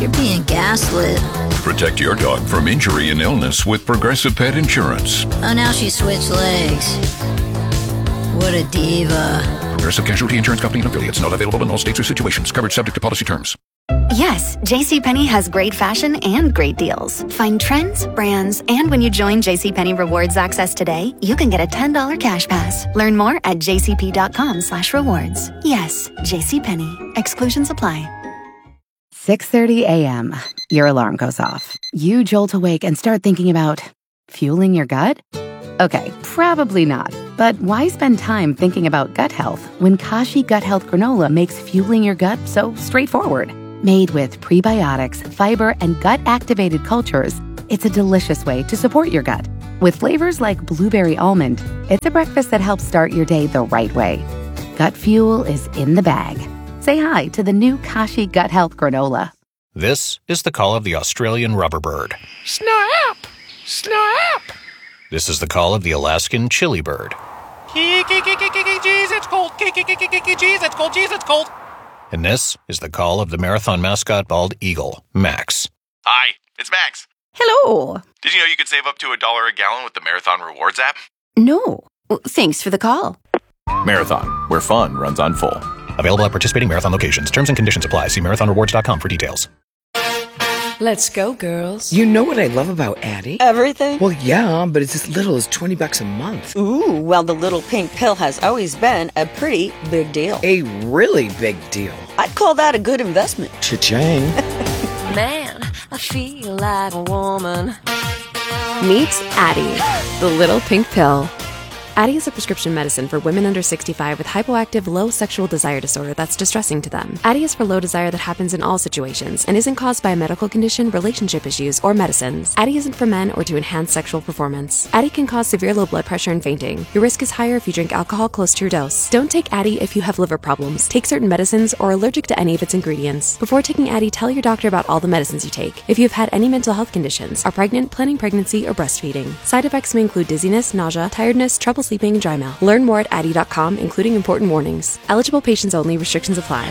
You're being gaslit. Protect your dog from injury and illness with Progressive Pet Insurance. Oh, now she switched legs. What a diva. Progressive Casualty Insurance Company and affiliates. Not available in all states or situations. Coverage subject to policy terms. Yes, JCPenney has great fashion and great deals. Find trends, brands, and when you join JCPenney Rewards Access today, you can get a $10 cash pass. Learn more at jcp.com/rewards. Yes, JCPenney. Exclusions apply. 6:30 a.m. Your alarm goes off. You jolt awake and start thinking about fueling your gut? Okay, probably not. But why spend time thinking about gut health when Kashi Gut Health Granola makes fueling your gut so straightforward? Made with prebiotics, fiber, and gut-activated cultures, it's a delicious way to support your gut. With flavors like blueberry almond, it's a breakfast that helps start your day the right way. Gut fuel is in the bag. Say hi to the new Kashi Gut Health Granola. This is the call of the Australian rubber bird. Snap! Snap! This is the call of the Alaskan chili bird. Jeez, it's cold. Jeez, it's cold. Jeez, it's cold. And this is the call of the marathon mascot bald eagle, Max. Hi, it's Max. Hello. Did you know you could save up to $1 a gallon with the Marathon Rewards app? No. Thanks for the call. Marathon, where fun runs on full. Available at participating marathon locations. Terms and conditions apply. See marathonrewards.com for details. Let's go, girls. You know what I love about Addie? Everything? Well, yeah, but it's as little as $20 a month. Ooh, well, the little pink pill has always been a pretty big deal. A really big deal. I'd call that a good investment. Cha-ching. Man, I feel like a woman. Meet Addie, the little pink pill. Addie is a prescription medicine for women under 65 with hypoactive low sexual desire disorder that's distressing to them. Addie is for low desire that happens in all situations and isn't caused by a medical condition, relationship issues, or medicines. Addie isn't for men or to enhance sexual performance. Addie can cause severe low blood pressure and fainting. Your risk is higher if you drink alcohol close to your dose. Don't take Addie if you have liver problems, take certain medicines, or are allergic to any of its ingredients. Before taking Addie, tell your doctor about all the medicines you take. If you have had any mental health conditions, are pregnant, planning pregnancy, or breastfeeding. Side effects may include dizziness, nausea, tiredness, trouble sleeping, and dry mouth. Learn more at Addie.com, including important warnings. Eligible patients only. Restrictions apply.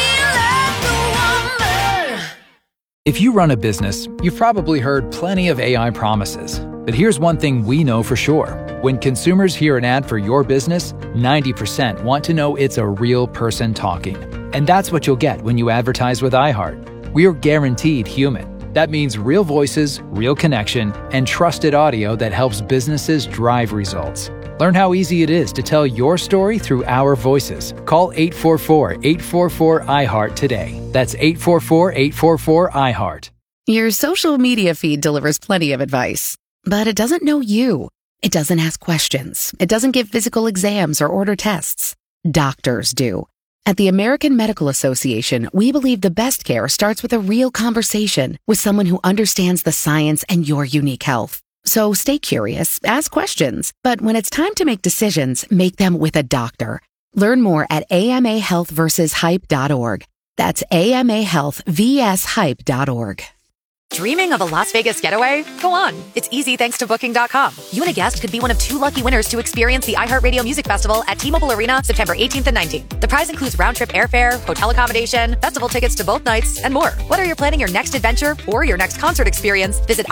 If you run a business, you've probably heard plenty of AI promises. But here's one thing we know for sure. When consumers hear an ad for your business, 90% want to know it's a real person talking. And that's what you'll get when you advertise with iHeart. We're guaranteed human. That means real voices, real connection, and trusted audio that helps businesses drive results. Learn how easy it is to tell your story through our voices. Call 844-844-iHeart today. That's 844-844-iHeart. Your social media feed delivers plenty of advice, but it doesn't know you. It doesn't ask questions. It doesn't give physical exams or order tests. Doctors do. At the American Medical Association, we believe the best care starts with a real conversation with someone who understands the science and your unique health. So stay curious, ask questions, but when it's time to make decisions, make them with a doctor. Learn more at amahealthversushype.org. That's amahealthvshype.org. Dreaming of a Las Vegas getaway? Go on. It's easy thanks to Booking.com. You and a guest could be one of 2 lucky winners to experience the iHeartRadio Music Festival at T-Mobile Arena September 18th and 19th. The prize includes round-trip airfare, hotel accommodation, festival tickets to both nights, and more. Whether you're planning your next adventure or your next concert experience, visit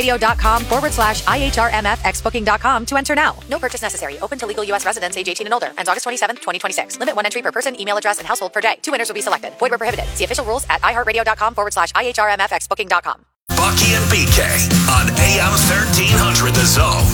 iHeartRadio.com/IHRMFXBooking.com to enter now. No purchase necessary. Open to legal U.S. residents age 18 and older. Ends August 27th, 2026. Limit 1 entry per person, email address, and household per day. 2 winners will be selected. Void where prohibited. See official rules at iHeartRadio.com/IHRMFXBooking.com. Bucky and BK on AM 1300 The Zone.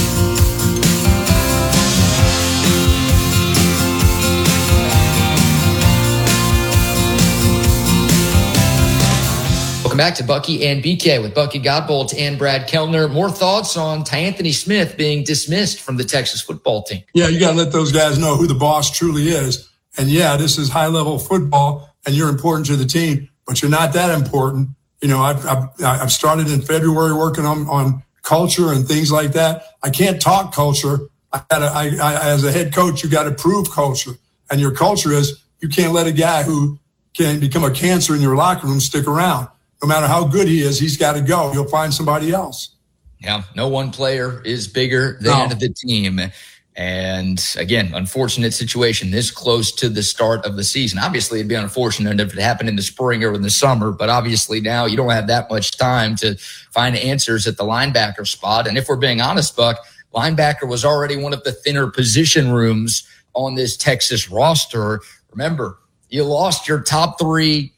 Welcome back to Bucky and BK with Bucky Godbolt and Brad Kellner. More thoughts on T'Anthony Smith being dismissed from the Texas football team. Yeah, you got to let those guys know who the boss truly is. And yeah, this is high-level football, and you're important to the team, but you're not that important. You know, I've started in February working on culture and things like that. I can't talk culture. As a head coach, you got to prove culture. And your culture is you can't let a guy who can become a cancer in your locker room stick around. No matter how good he is, he's got to go. You'll find somebody else. Yeah, no one player is bigger than the team. And again, unfortunate situation this close to the start of the season. Obviously, it'd be unfortunate if it happened in the spring or in the summer, but obviously now you don't have that much time to find answers at the linebacker spot. And if we're being honest, Buck, linebacker was already one of the thinner position rooms on this Texas roster. Remember, you lost your top 3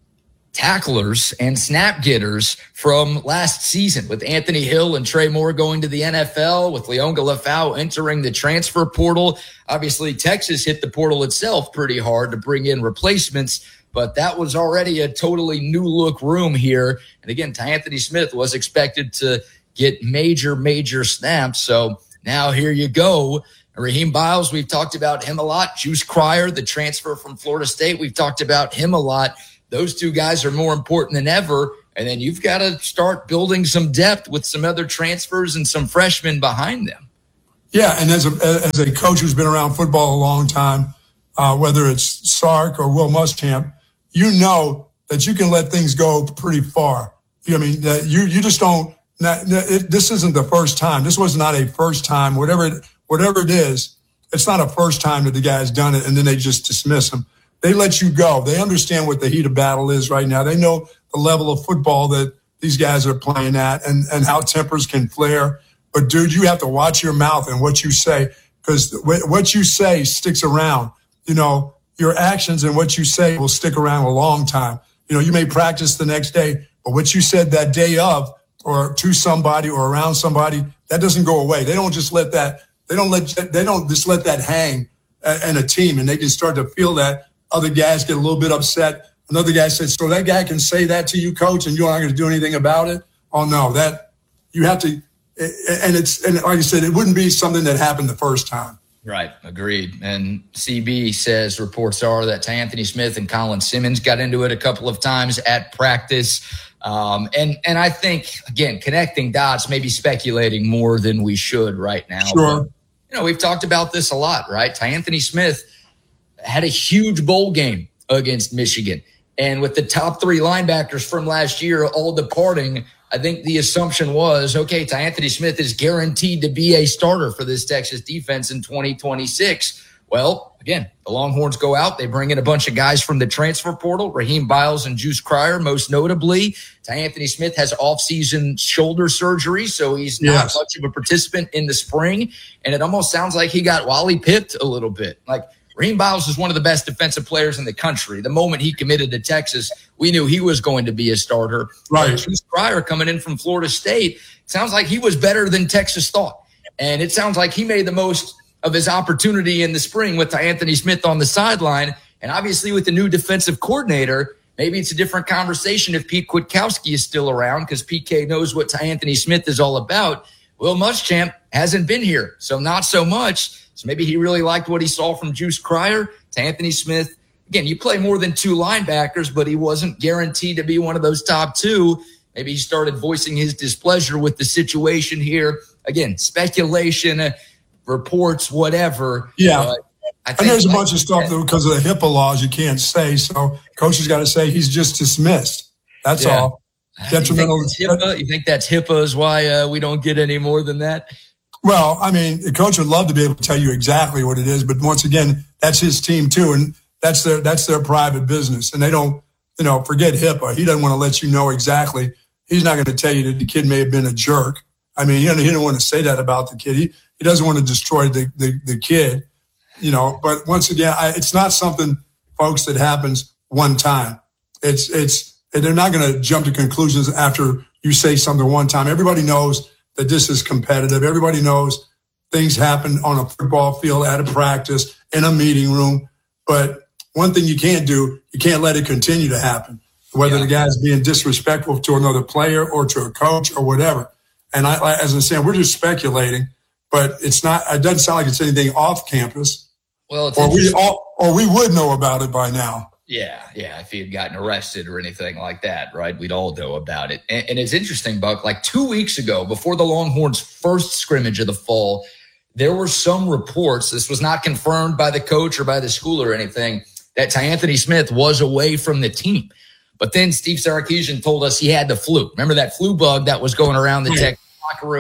tacklers and snap getters from last season with Anthony Hill and Trey Moore going to the NFL, with Leon Galafau entering the transfer portal. Obviously, Texas hit the portal itself pretty hard to bring in replacements, but that was already a totally new look room here. And again, Anthony Smith was expected to get major snaps. So now here you go. Raheem Biles, we've talked about him a lot. Juice Cryer, the transfer from Florida State, we've talked about him a lot. Those 2 guys are more important than ever. And then you've got to start building some depth with some other transfers and some freshmen behind them. Yeah, and as a coach who's been around football a long time, whether it's Sark or Will Muschamp, you know that you can let things go pretty far. I mean, you just don't. This isn't the first time. This was not a first time. Whatever it is, it's not a first time that the guy's done it and then they just dismiss him. They let you go. They understand what the heat of battle is right now. They know the level of football that these guys are playing at and how tempers can flare. But, dude, you have to watch your mouth and what you say, because what you say sticks around. You know, your actions and what you say will stick around a long time. You know, you may practice the next day, but what you said that day of or to somebody or around somebody, that doesn't go away. They don't just let that – they don't just let that hang in a team, and they can start to feel that. Other guys get a little bit upset. Another guy says, so that guy can say that to you, coach, and you're not going to do anything about it? Oh, no, that you have to. And like I said, it wouldn't be something that happened the first time. Right. Agreed. And CB says reports are that Anthony Smith and Colin Simmons got into it a couple of times at practice. And I think, again, connecting dots, maybe speculating more than we should right now. Sure. But, you know, we've talked about this a lot, right? Anthony Smith had a huge bowl game against Michigan. And with the top 3 linebackers from last year all departing, I think the assumption was, okay, Anthony Smith is guaranteed to be a starter for this Texas defense in 2026. Well, again, the Longhorns go out. They bring in a bunch of guys from the transfer portal, Raheem Biles and Juice Cryer, most notably. Anthony Smith has off-season shoulder surgery, so he's not much of a participant in the spring. And it almost sounds like he got Wally pipped a little bit. Like, Raheem Biles is one of the best defensive players in the country. The moment he committed to Texas, we knew he was going to be a starter. Right. Juice Cryer coming in from Florida State, sounds like he was better than Texas thought. And it sounds like he made the most of his opportunity in the spring with Anthony Smith on the sideline. And obviously with the new defensive coordinator, maybe it's a different conversation if Pete Kwiatkowski is still around, because PK knows what Anthony Smith is all about. Will Muschamp hasn't been here, so not so much. So maybe he really liked what he saw from Juice Cryer. Anthony Smith, again, you play more than 2 linebackers, but he wasn't guaranteed to be one of those top 2. Maybe he started voicing his displeasure with the situation here. Again, speculation, reports, whatever. Yeah. I think and there's a bunch of stuff that because of the HIPAA laws you can't say. So coach has got to say he's just dismissed. That's all. Detrimental. You think that's HIPAA is why we don't get any more than that? Well, I mean, the coach would love to be able to tell you exactly what it is, but once again, that's his team too, and that's their private business, and they don't, forget HIPAA. He doesn't want to let you know exactly. He's not going to tell you that the kid may have been a jerk. I mean, he didn't want to say that about the kid. He doesn't want to destroy the kid, But once again, it's not something, folks, that happens one time. They're not going to jump to conclusions after you say something one time. Everybody knows that this is competitive. Everybody knows things happen on a football field, at a practice, in a meeting room. But one thing you can't do, you can't let it continue to happen, whether the guy's being disrespectful to another player or to a coach or whatever. And as I'm saying, we're just speculating, but it doesn't sound like it's anything off campus. Well, or we would know about it by now. Yeah. If he had gotten arrested or anything like that, right? We'd all know about it. And it's interesting, Buck, like 2 weeks ago, before the Longhorns' first scrimmage of the fall, there were some reports, this was not confirmed by the coach or by the school or anything, that Anthony Smith was away from the team. But then Steve Sarkisian told us he had the flu. Remember that flu bug that was going around the Texas locker room?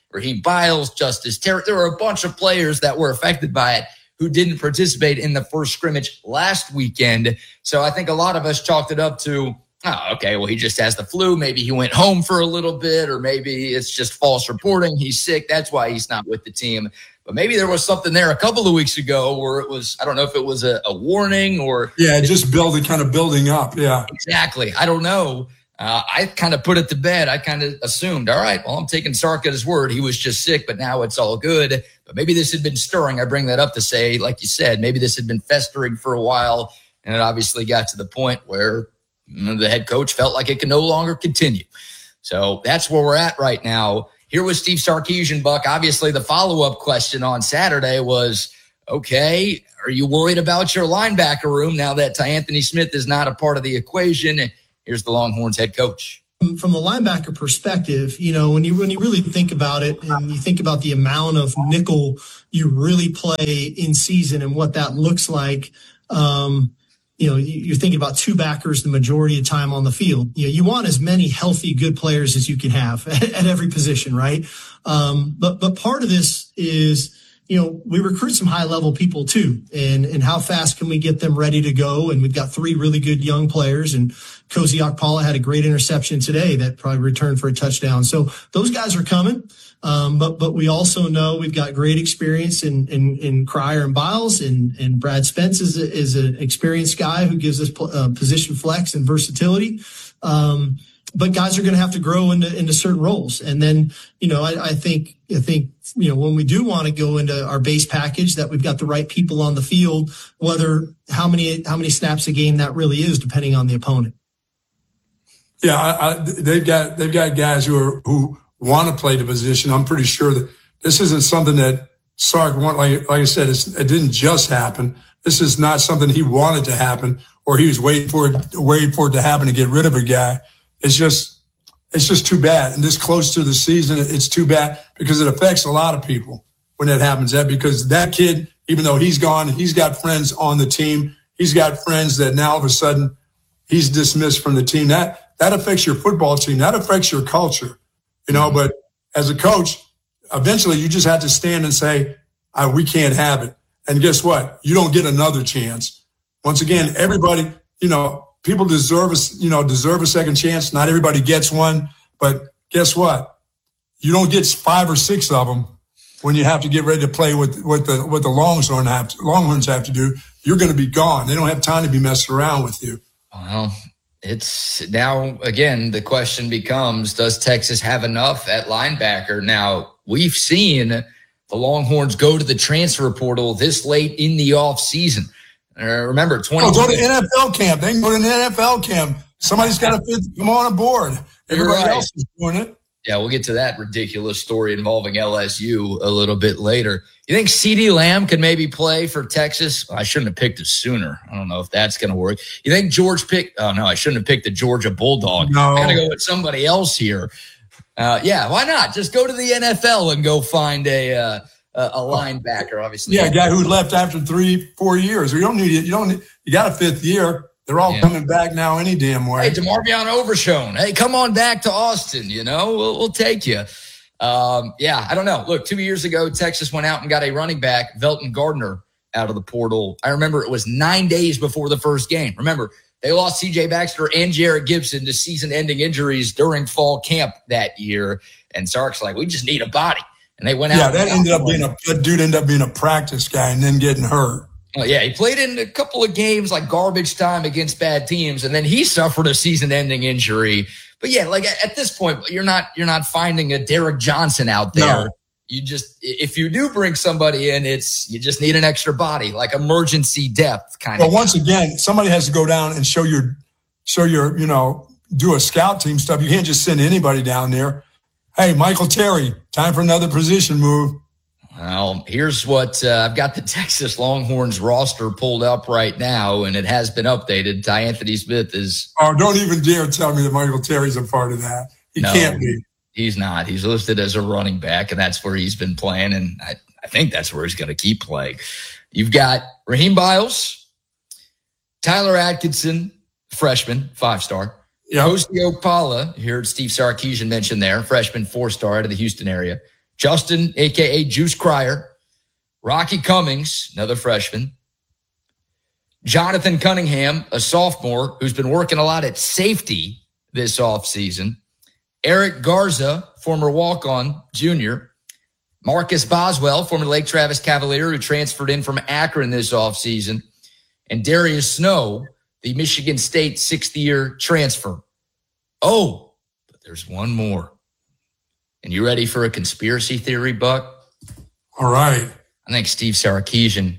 Raheem Biles, Justice Terry. There were a bunch of players that were affected by it who didn't participate in the first scrimmage last weekend. So I think a lot of us chalked it up to, oh, okay, well, he just has the flu. Maybe he went home for a little bit, or maybe it's just false reporting. He's sick. That's why he's not with the team. But maybe there was something there a couple of weeks ago where it was, I don't know if it was a warning or. Yeah, just building up. Yeah, exactly. I don't know. I kind of put it to bed. I kind of assumed, all right, well, I'm taking Sark at his word. He was just sick, but now it's all good. But maybe this had been stirring. I bring that up to say, like you said, maybe this had been festering for a while. And it obviously got to the point where the head coach felt like it could no longer continue. So that's where we're at right now. Here was Steve Sarkisian, Buck. Obviously, the follow-up question on Saturday was, okay, are you worried about your linebacker room now that Anthony Smith is not a part of the equation? Here's the Longhorns head coach. From the linebacker perspective, when you really think about it and you think about the amount of nickel you really play in season and what that looks like, you're thinking about two backers the majority of time on the field. You want as many healthy, good players as you can have at every position, right? But part of this is, we recruit some high level people too. And how fast can we get them ready to go? And we've got 3 really good young players, and Cozy Akpala had a great interception today that probably returned for a touchdown. So those guys are coming. But we also know we've got great experience in Cryer and Biles, and Brad Spence is an experienced guy who gives us position flex and versatility. But guys are going to have to grow into certain roles. And then, I think, when we do want to go into our base package, that we've got the right people on the field, how many snaps a game that really is, depending on the opponent. Yeah, they've got guys who want to play the position. I'm pretty sure that this isn't something that Sark wanted. Like I said, it didn't just happen. This is not something he wanted to happen, or he was waiting for it to happen to get rid of a guy. It's just too bad. And this close to the season, it's too bad because it affects a lot of people when that happens. Because that kid, even though he's gone, he's got friends on the team. He's got friends that now all of a sudden he's dismissed from the team. That affects your football team. That affects your culture, but as a coach, eventually you just have to stand and say, we can't have it. And guess what? You don't get another chance. Once again, everybody, people deserve a second chance. Not everybody gets one, but guess what? You don't get 5 or 6 of them when you have to get ready to play with what the Longhorns have to do. You're going to be gone. They don't have time to be messing around with you. Well, it's now, again, the question becomes, does Texas have enough at linebacker? Now, we've seen the Longhorns go to the transfer portal this late in the offseason. Remember, go to NFL camp. They can go to an NFL camp. Somebody's got to come on board. Everybody else is doing it. Yeah, we'll get to that ridiculous story involving LSU a little bit later. You think CeeDee Lamb could maybe play for Texas? I shouldn't have picked it sooner. I don't know if that's going to work. You think I shouldn't have picked the Georgia Bulldog. No. I got to go with somebody else here. Why not? Just go to the NFL and go find a linebacker, obviously. Yeah, a guy who left after 3-4 years. You don't need it. You got a 5th year. They're all coming back now any damn way. Hey, DeMarvion Overshone. Hey, come on back to Austin. We'll take you. I don't know. Look, 2 years ago, Texas went out and got a running back, Velton Gardner, out of the portal. I remember it was 9 days before the first game. Remember, they lost C.J. Baxter and Jared Gibson to season-ending injuries during fall camp that year. And Sark's like, we just need a body. And they went out. Yeah, that dude ended up being a practice guy and then getting hurt. Well, yeah, he played in a couple of games like garbage time against bad teams, and then he suffered a season-ending injury. But yeah, like at this point, you're not finding a Derek Johnson out there. No. You just, if you do bring somebody in, you just need an extra body, like emergency depth kind of. Well, once again, somebody has to go down and show your, do a scout team stuff. You can't just send anybody down there. Hey, Michael Terry, time for another position move. Well, here's what I've got the Texas Longhorns roster pulled up right now, and it has been updated. Ty Anthony Smith is. Oh, don't even dare tell me that Michael Terry's a part of that. He can't be. He's not. He's listed as a running back, and that's where he's been playing, and I think that's where he's going to keep playing. You've got Raheem Biles, Tyler Atkinson, freshman, 5-star. Yep. Cozy Okpala, you heard Steve Sarkisian mention there, freshman, 4-star out of the Houston area. Justin, a.k.a. Juice Cryer, Rocky Cummings, another freshman, Jonathan Cunningham, a sophomore who's been working a lot at safety this offseason, Eric Garza, former walk-on junior, Marcus Boswell, former Lake Travis Cavalier who transferred in from Akron this offseason, and Darius Snow, the Michigan State sixth-year transfer. Oh, but there's one more. And you ready for a conspiracy theory, Buck? All right. I think Steve Sarkisian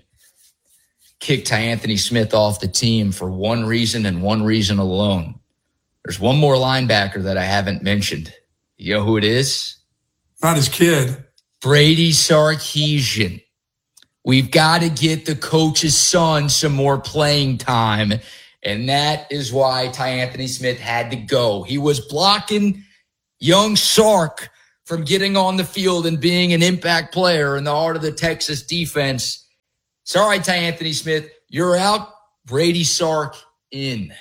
kicked Tyanthony Smith off the team for one reason and one reason alone. There's one more linebacker that I haven't mentioned. You know who it is? Not his kid. Brady Sarkisian. We've got to get the coach's son some more playing time, and that is why Tyanthony Smith had to go. He was blocking young Sark from getting on the field and being an impact player in the heart of the Texas defense. Sorry, Tyanthony Smith, you're out. Brady Sark in.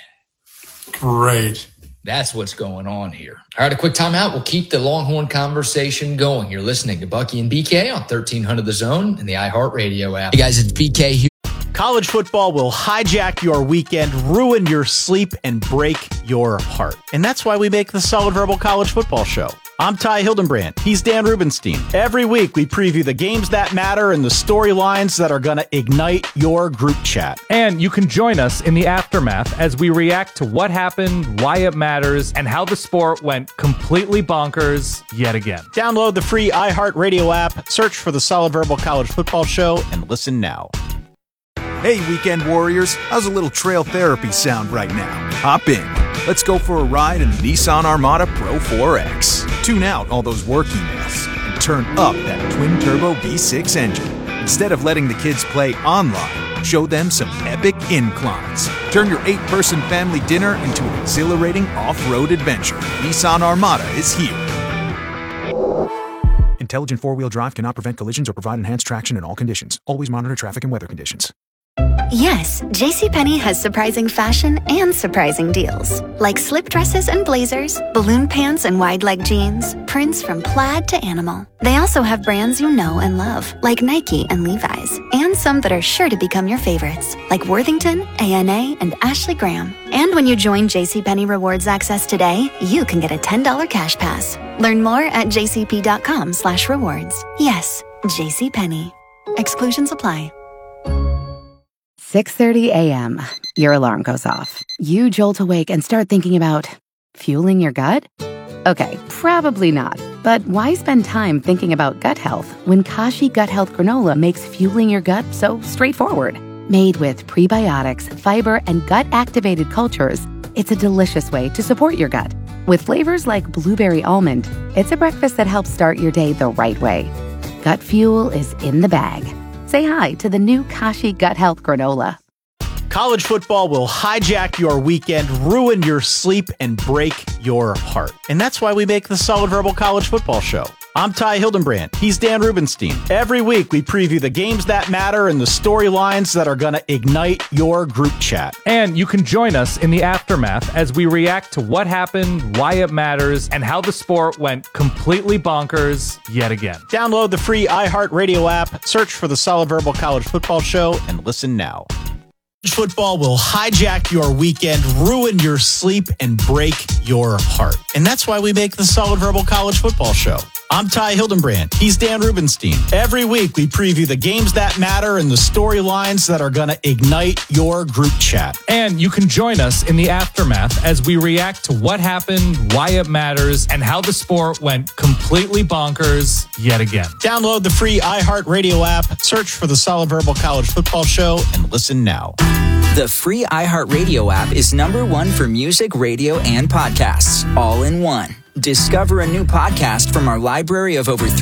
Great. That's what's going on here. All right, a quick timeout. We'll keep the Longhorn conversation going. You're listening to Bucky and BK on 1300 The Zone and the iHeartRadio app. Hey guys, it's BK here. College football will hijack your weekend, ruin your sleep, and break your heart. And that's why we make the Solid Verbal College Football Show. I'm Ty Hildenbrand. He's Dan Rubenstein. Every week, we preview the games that matter and the storylines that are going to ignite your group chat. And you can join us in the aftermath as we react to what happened, why it matters, and how the sport went completely bonkers yet again. Download the free iHeartRadio app, search for the Solid Verbal College Football Show, and listen now. Hey, weekend warriors, how's a little trail therapy sound right now? Hop in. Let's go for a ride in the Nissan Armada Pro 4X. Tune out all those work emails and turn up that twin-turbo V6 engine. Instead of letting the kids play online, show them some epic inclines. Turn your 8-person family dinner into an exhilarating off-road adventure. Nissan Armada is here. Intelligent four-wheel drive cannot prevent collisions or provide enhanced traction in all conditions. Always monitor traffic and weather conditions. Yes, JCPenney has surprising fashion and surprising deals. Like slip dresses and blazers, balloon pants and wide leg jeans, prints from plaid to animal. They also have brands you know and love, like Nike and Levi's, and some that are sure to become your favorites, like Worthington, A&A, and Ashley Graham. And when you join JCPenney Rewards Access today, you can get a $10 cash pass. Learn more at jcp.com/rewards. Yes, JCPenney. Exclusions apply. 6:30 a.m. Your alarm goes off. You jolt awake and start thinking about fueling your gut? Okay, probably not. But why spend time thinking about gut health when Kashi Gut Health Granola makes fueling your gut so straightforward? Made with prebiotics, fiber, and gut-activated cultures, it's a delicious way to support your gut. With flavors like blueberry almond, it's a breakfast that helps start your day the right way. Gut fuel is in the bag. Say hi to the new Kashi Gut Health Granola. College football will hijack your weekend, ruin your sleep, and break your heart. And that's why we make the Solid Verbal College Football Show. I'm Ty Hildenbrand. He's Dan Rubenstein. Every week, we preview the games that matter and the storylines that are going to ignite your group chat. And you can join us in the aftermath as we react to what happened, why it matters, and how the sport went completely bonkers yet again. Download the free iHeartRadio app, search for the Solid Verbal College Football Show, and listen now. Football will hijack your weekend, ruin your sleep, and break your heart. And that's why we make the Solid Verbal College Football Show. I'm Ty Hildenbrand. He's Dan Rubenstein. Every week, we preview the games that matter and the storylines that are going to ignite your group chat. And you can join us in the aftermath as we react to what happened, why it matters, and how the sport went completely bonkers yet again. Download the free iHeartRadio app, search for the Solid Verbal College Football Show, and listen now. The free iHeartRadio app is #1 for music, radio, and podcasts, all in one. Discover a new podcast from our library of over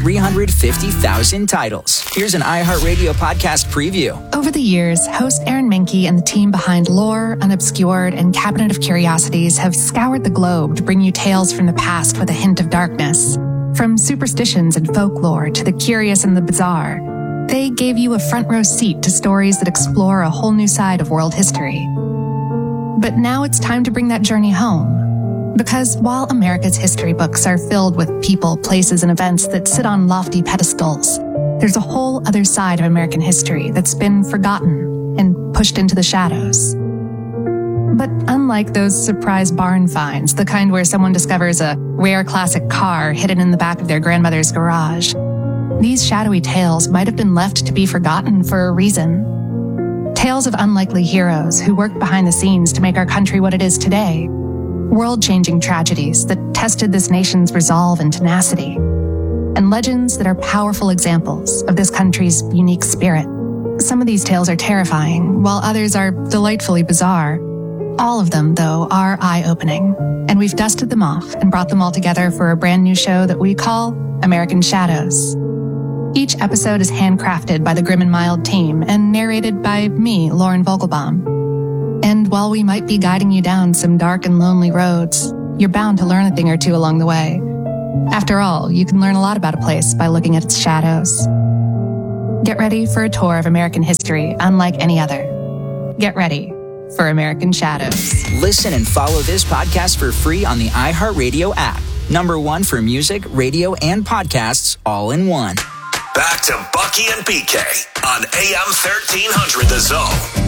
350,000 titles. Here's an iHeartRadio podcast preview. Over the years, host Aaron Mahnke and the team behind Lore, Unobscured, and Cabinet of Curiosities have scoured the globe to bring you tales from the past with a hint of darkness. From superstitions and folklore to the curious and the bizarre, they gave you a front row seat to stories that explore a whole new side of world history. But now it's time to bring that journey home. Because while America's history books are filled with people, places, and events that sit on lofty pedestals, there's a whole other side of American history that's been forgotten and pushed into the shadows. But unlike those surprise barn finds, the kind where someone discovers a rare classic car hidden in the back of their grandmother's garage, these shadowy tales might have been left to be forgotten for a reason. Tales of unlikely heroes who worked behind the scenes to make our country what it is today. World-changing tragedies that tested this nation's resolve and tenacity. And legends that are powerful examples of this country's unique spirit. Some of these tales are terrifying, while others are delightfully bizarre. All of them, though, are eye-opening, and we've dusted them off and brought them all together for a brand new show that we call American Shadows. Each episode is handcrafted by the Grim and Mild team and narrated by me, Lauren Vogelbaum. And while we might be guiding you down some dark and lonely roads, you're bound to learn a thing or two along the way. After all, you can learn a lot about a place by looking at its shadows. Get ready for a tour of American history unlike any other. Get ready for American Shadows. Listen and follow this podcast for free on the iHeartRadio app. #1 for music, radio, and podcasts all in one. Back to Bucky and BK on AM 1300 The Zone.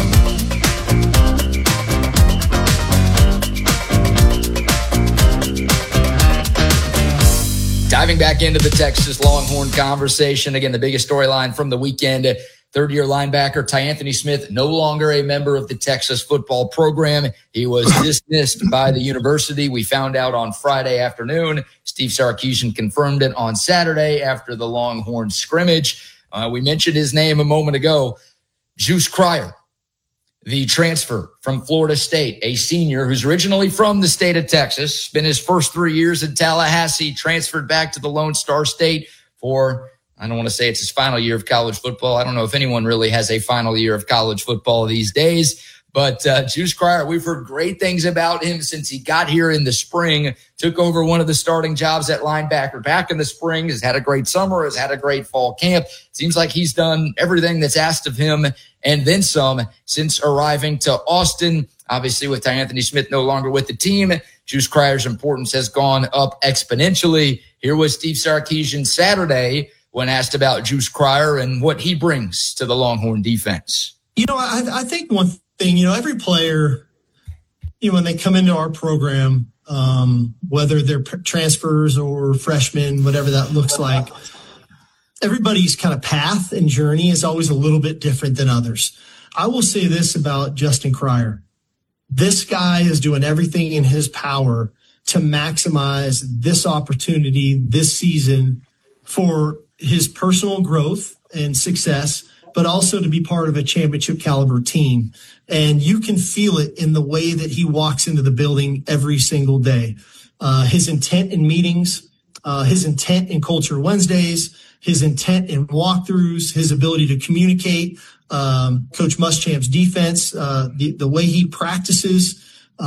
Diving back into the Texas Longhorn conversation. Again, the biggest storyline from the weekend. Third-year linebacker Tyanthony Smith, no longer a member of the Texas football program. He was dismissed by the university. We found out on Friday afternoon. Steve Sarkisian confirmed it on Saturday after the Longhorn scrimmage. We mentioned his name a moment ago. Juice Cryer, the transfer from Florida State, a senior who's originally from the state of Texas, spent his first 3 years in Tallahassee, transferred back to the Lone Star State for, I don't want to say it's his final year of college football. I don't know if anyone really has a final year of college football these days. But Juice Cryer, we've heard great things about him since he got here in the spring, took over one of the starting jobs at linebacker back in the spring, has had a great summer, has had a great fall camp. Seems like he's done everything that's asked of him and then some since arriving to Austin. Obviously, with Tyanthony Smith no longer with the team, Juice Cryer's importance has gone up exponentially. Here was Steve Sarkisian Saturday when asked about Juice Cryer and what he brings to the Longhorn defense. You know, I think one thing, you know, every player, you know, when they come into our program, whether they're transfers or freshmen, whatever that looks like, everybody's kind of path and journey is always a little bit different than others. I will say this about Justin Cryer. This guy is doing everything in his power to maximize this opportunity this season for his personal growth and success, but also to be part of a championship caliber team. And you can feel it in the way that he walks into the building every single day. His intent in meetings, his intent in Culture Wednesdays, his intent in walkthroughs, his ability to communicate, Coach Muschamp's defense, the way he practices,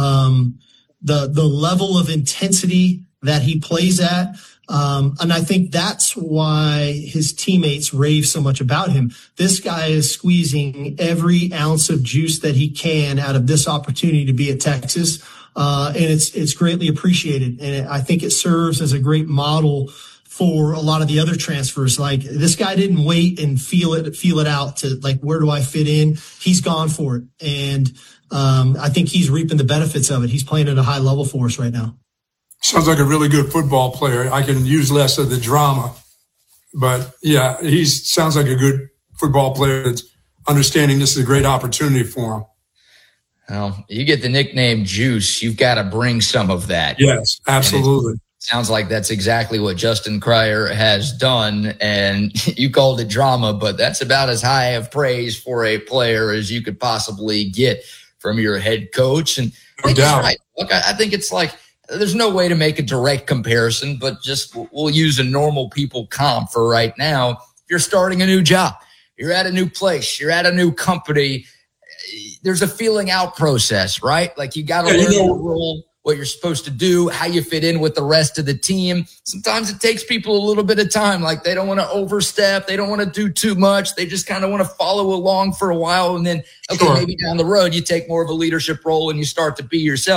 the level of intensity that he plays at. And I think that's why his teammates rave so much about him. This guy is squeezing every ounce of juice that he can out of this opportunity to be at Texas. And it's greatly appreciated. And I think it serves as a great model for a lot of the other transfers. Like, this guy didn't wait and feel it out to, like, where do I fit in? He's gone for it. And I think he's reaping the benefits of it. He's playing at a high level for us right now. Sounds like a really good football player. I can use less of the drama, but yeah, he sounds like a good football player that's understanding this is a great opportunity for him. Well, you get the nickname Juice, you've got to bring some of that. Yes, absolutely. Sounds like that's exactly what Justin Cryer has done. And you called it drama, but that's about as high of praise for a player as you could possibly get from your head coach. And no doubt. Right. Look, I think it's like, there's no way to make a direct comparison, but just we'll use a normal people comp for right now. If you're starting a new job, you're at a new place, you're at a new company, there's a feeling out process, right? Like, you got to learn the role, what you're supposed to do, how you fit in with the rest of the team. Sometimes it takes people a little bit of time. Like, they don't want to overstep. They don't want to do too much. They just kind of want to follow along for a while. And then, okay, maybe down the road, you take more of a leadership role and you start to be yourself.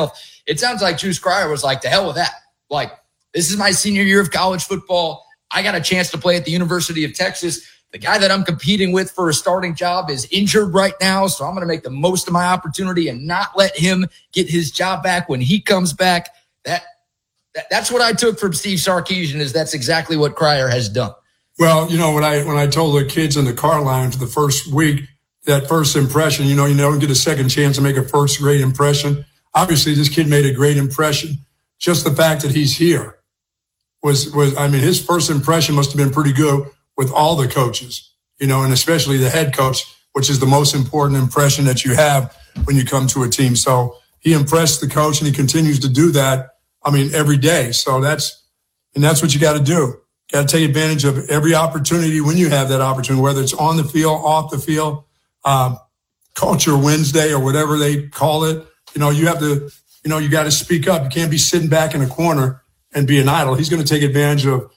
It sounds like Juice Cryer was like, to hell with that. Like, this is my senior year of college football. I got a chance to play at the University of Texas. The guy that I'm competing with for a starting job is injured right now, so I'm going to make the most of my opportunity and not let him get his job back when he comes back. That's what I took from Steve Sarkisian, is that's exactly what Cryer has done. Well, you know, when I told the kids in the car lounge the first week, that first impression, you don't get a second chance to make a first great impression. Obviously, this kid made a great impression. Just the fact that he's here was his first impression must have been pretty good with all the coaches, and especially the head coach, which is the most important impression that you have when you come to a team. So he impressed the coach, and he continues to do that, every day. So that's what you got to do. Got to take advantage of every opportunity when you have that opportunity, whether it's on the field, off the field, Culture Wednesday or whatever they call it. You have to, you got to speak up. You can't be sitting back in a corner and being idle. He's going to take advantage of,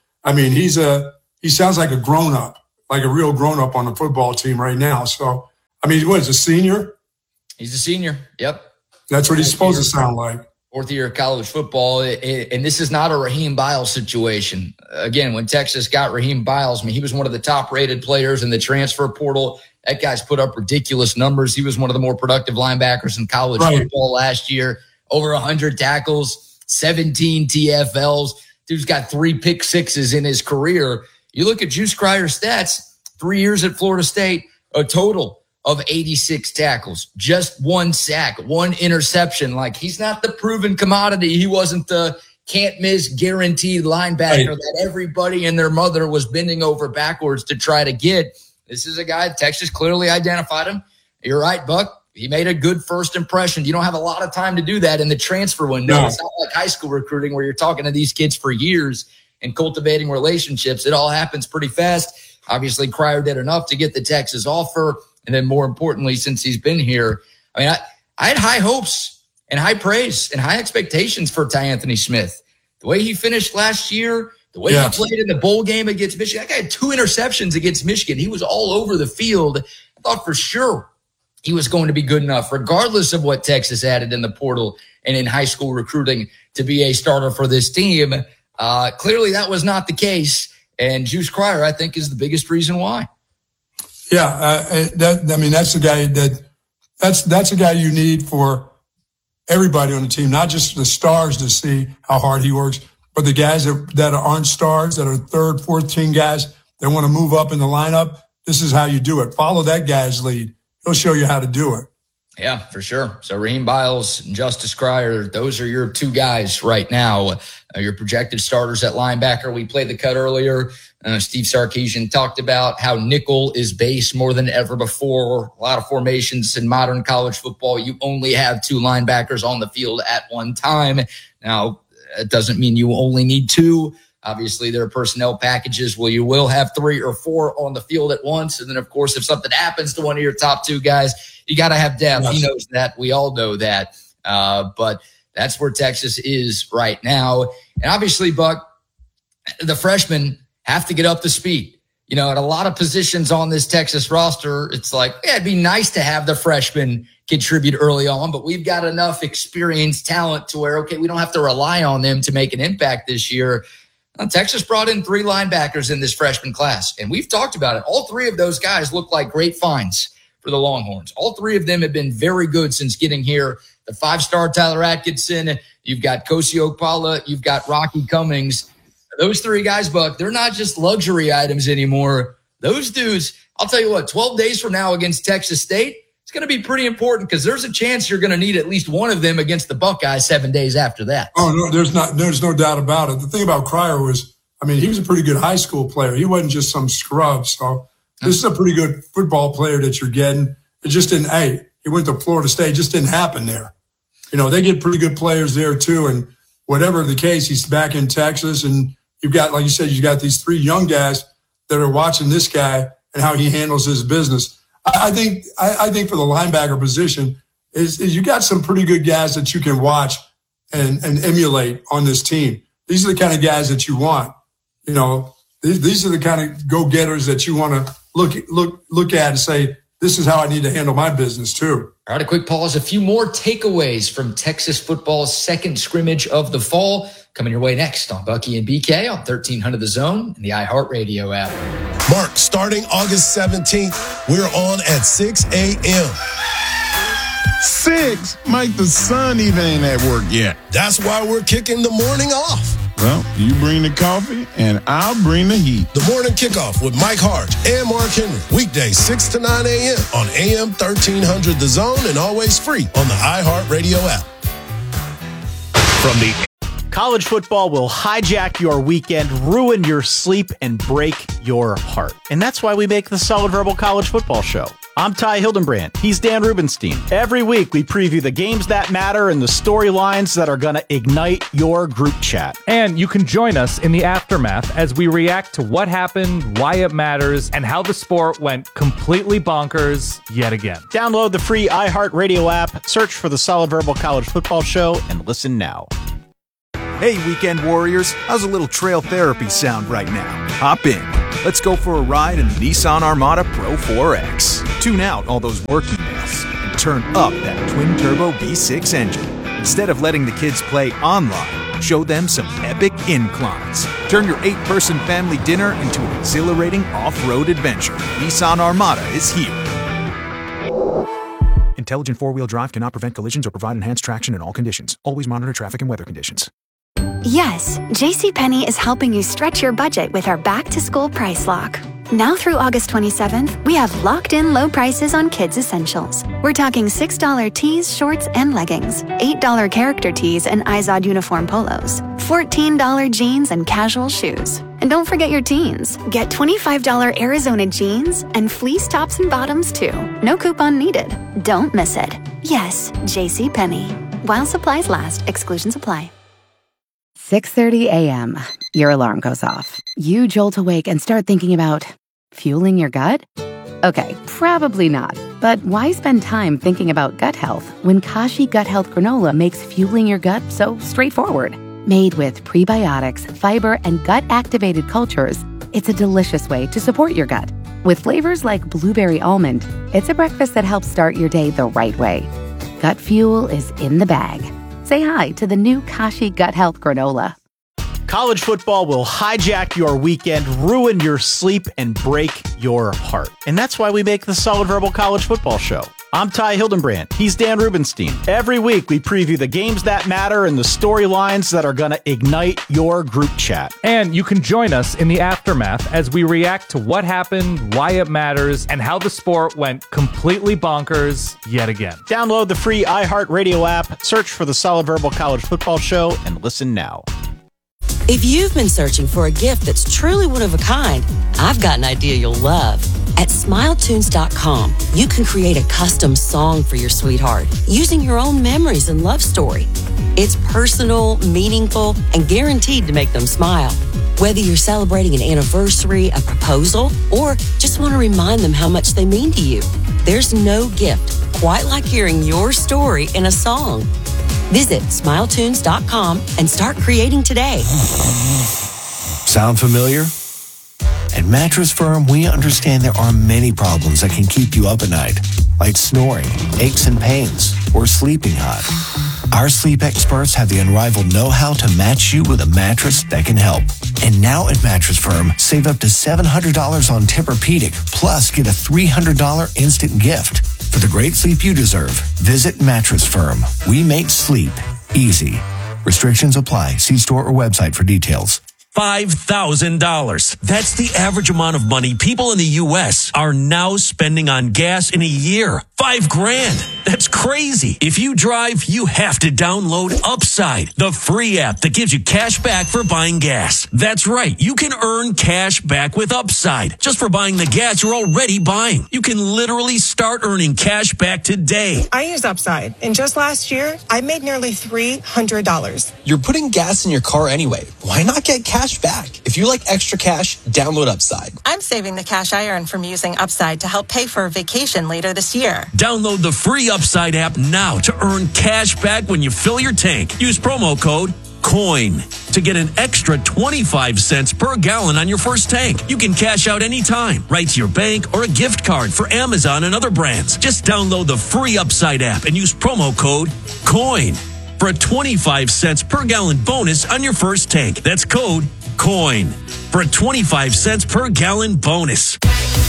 he sounds like a grown-up, like a real grown-up on the football team right now. So, what is a senior? He's a senior. Yep. That's what he's supposed to sound like. Fourth year of college football. And this is not a Raheem Biles situation. Again, when Texas got Raheem Biles, he was one of the top-rated players in the transfer portal. That guy's put up ridiculous numbers. He was one of the more productive linebackers in college football last year. Over 100 tackles, 17 TFLs. Dude's got 3 pick sixes in his career. You look at Juice Cryer's stats, 3 years at Florida State, a total of 86 tackles, just 1 sack, 1 interception. Like, he's not the proven commodity. He wasn't the can't-miss guaranteed linebacker that everybody and their mother was bending over backwards to try to get. This is a guy, Texas clearly identified him. You're right, Buck. He made a good first impression. You don't have a lot of time to do that in the transfer window. No. It's not like high school recruiting where you're talking to these kids for years and cultivating relationships. It all happens pretty fast. Obviously, Cryer did enough to get the Texas offer. And then more importantly, since he's been here, I had high hopes and high praise and high expectations for Tyanthony Smith. The way he finished last year, the way he played in the bowl game against Michigan. That guy had 2 interceptions against Michigan. He was all over the field. I thought for sure he was going to be good enough, regardless of what Texas added in the portal and in high school recruiting, to be a starter for this team. Clearly that was not the case. And Juice Cryer, I think, is the biggest reason why. Yeah. That's the guy that's a guy you need for everybody on the team, not just the stars to see how hard he works, but the guys that aren't stars, that are 3rd, 4th team guys that want to move up in the lineup. This is how you do it. Follow that guy's lead. He'll show you how to do it. Yeah, for sure. So Raheem Biles and Justice Cryer, those are your 2 guys right now. Your projected starters at linebacker. We played the cut earlier. Steve Sarkisian talked about how nickel is base more than ever before. A lot of formations in modern college football. You only have 2 linebackers on the field at one time. Now, it doesn't mean you only need 2. Obviously, there are personnel packages where you will have 3 or 4 on the field at once. And then, of course, if something happens to one of your top 2 guys, you got to have depth. Yes. He knows that. We all know that. But that's where Texas is right now. And obviously, Buck, the freshmen have to get up to speed. At a lot of positions on this Texas roster, it's like, it'd be nice to have the freshmen contribute early on, but we've got enough experienced talent to where, we don't have to rely on them to make an impact this year. Texas brought in 3 linebackers in this freshman class, and we've talked about it. All 3 of those guys look like great finds for the Longhorns. All 3 of them have been very good since getting here. The 5-star Tyler Atkinson, you've got Kosi Okpala, you've got Rocky Cummings. Those 3 guys, Buck, they're not just luxury items anymore. Those dudes, I'll tell you what, 12 days from now against Texas State, it's going to be pretty important because there's a chance you're going to need at least one of them against the Buckeyes 7 days after that. Oh, no, there's no doubt about it. The thing about Cryer was, he was a pretty good high school player. He wasn't just some scrub. So this is a pretty good football player that you're getting. It just didn't, he went to Florida State, just didn't happen there. They get pretty good players there too. And whatever the case, he's back in Texas. And you've got, like you said, you got these 3 young guys that are watching this guy and how he handles his business. I think for the linebacker position is you got some pretty good guys that you can watch and emulate on this team. These are the kind of guys that you want. These are the kind of go-getters that you want to look at and say, this is how I need to handle my business too. All right, a quick pause. A few more takeaways from Texas football's second scrimmage of the fall coming your way next on Bucky and BK on 1300 The Zone and the iHeartRadio app. Mark, starting August 17th, we're on at 6 a.m. 6? Mike, the sun even ain't at work yet. That's why we're kicking the morning off. Well, you bring the coffee, and I'll bring the heat. The Morning Kickoff with Mike Hart and Mark Henry. Weekdays 6 to 9 a.m. on AM 1300 The Zone and always free on the iHeartRadio app. From the College football will hijack your weekend, ruin your sleep, and break your heart. And that's why we make the Solid Verbal College Football Show. I'm Ty Hildenbrand. He's Dan Rubenstein. Every week, we preview the games that matter and the storylines that are going to ignite your group chat. And you can join us in the aftermath as we react to what happened, why it matters, and how the sport went completely bonkers yet again. Download the free iHeartRadio app, search for the Solid Verbal College Football Show, and listen now. Hey, weekend warriors, how's a little trail therapy sound right now? Hop in. Let's go for a ride in the Nissan Armada Pro 4X. Tune out all those work emails and turn up that twin-turbo V6 engine. Instead of letting the kids play online, show them some epic inclines. Turn your 8-person family dinner into an exhilarating off-road adventure. Nissan Armada is here. Intelligent four-wheel drive cannot prevent collisions or provide enhanced traction in all conditions. Always monitor traffic and weather conditions. Yes, JCPenney is helping you stretch your budget with our back-to-school price lock. Now through August 27th, we have locked-in low prices on kids' essentials. We're talking $6 tees, shorts, and leggings, $8 character tees and Izod uniform polos, $14 jeans and casual shoes. And don't forget your teens. Get $25 Arizona jeans and fleece tops and bottoms, too. No coupon needed. Don't miss it. Yes, JCPenney. While supplies last, exclusions apply. 6:30 a.m. Your alarm goes off. You jolt awake and start thinking about fueling your gut? Okay, probably not. But why spend time thinking about gut health when Kashi Gut Health Granola makes fueling your gut so straightforward? Made with prebiotics, fiber, and gut-activated cultures, it's a delicious way to support your gut. With flavors like blueberry almond, it's a breakfast that helps start your day the right way. Gut fuel is in the bag. Say hi to the new Kashi Gut Health Granola. College football will hijack your weekend, ruin your sleep, and break your heart. And that's why we make the Solid Verbal College Football Show. I'm Ty Hildenbrand. He's Dan Rubenstein. Every week, we preview the games that matter and the storylines that are going to ignite your group chat. And you can join us in the aftermath as we react to what happened, why it matters, and how the sport went completely bonkers yet again. Download the free iHeartRadio app, search for the Solid Verbal College Football Show, and listen now. If you've been searching for a gift that's truly one of a kind, I've got an idea you'll love. At SmileTunes.com, you can create a custom song for your sweetheart using your own memories and love story. It's personal, meaningful, and guaranteed to make them smile. Whether you're celebrating an anniversary, a proposal, or just want to remind them how much they mean to you, there's no gift quite like hearing your story in a song. Visit SmileTunes.com and start creating today. Sound familiar? At Mattress Firm, we understand there are many problems that can keep you up at night, like snoring, aches and pains, or sleeping hot. Our sleep experts have the unrivaled know-how to match you with a mattress that can help. And now at Mattress Firm, save up to $700 on Tempur-Pedic, plus get a $300 instant gift. For the great sleep you deserve, visit Mattress Firm. We make sleep easy. Restrictions apply. See store or website for details. $5,000. That's the average amount of money people in the U.S. are now spending on gas in a year. $5,000. That's crazy. If you drive, you have to download Upside, the free app that gives you cash back for buying gas. That's right. You can earn cash back with Upside just for buying the gas you're already buying. You can literally start earning cash back today. I use Upside, and just last year, I made nearly $300. You're putting gas in your car anyway. Why not get cash back? If you like extra cash, download Upside. I'm saving the cash I earn from using Upside to help pay for a vacation later this year. Download the free Upside app now to earn cash back when you fill your tank. Use promo code COIN to get an extra 25 cents per gallon on your first tank. You can cash out anytime, right to your bank or a gift card for Amazon and other brands. Just download the free Upside app and use promo code COIN for a 25 cents per gallon bonus on your first tank. That's code COIN for a 25 cents per gallon bonus.